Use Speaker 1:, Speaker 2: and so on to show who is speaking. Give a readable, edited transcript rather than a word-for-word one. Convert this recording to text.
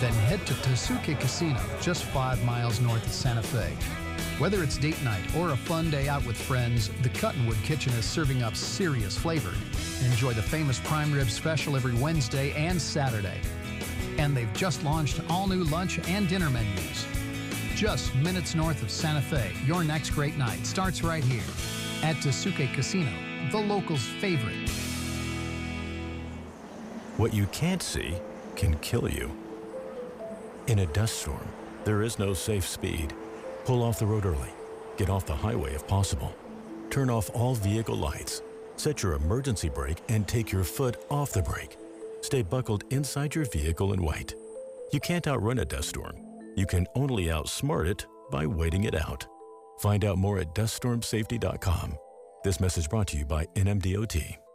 Speaker 1: Then head to Tasuke Casino, just 5 miles north of Santa Fe. Whether it's date night or a fun day out with friends, the Cuttonwood Kitchen is serving up serious flavor. Enjoy the famous prime rib special every Wednesday and Saturday. And they've just launched all-new lunch and dinner menus. Just minutes north of Santa Fe, your next great night starts right here at Tasuke Casino, the locals' favorite.
Speaker 2: What you can't see can kill you. In a dust storm, there is no safe speed. Pull off the road early. Get off the highway if possible. Turn off all vehicle lights. Set your emergency brake and take your foot off the brake. Stay buckled inside your vehicle and wait. You can't outrun a dust storm. You can only outsmart it by waiting it out. Find out more at duststormsafety.com. This message brought to you by NMDOT.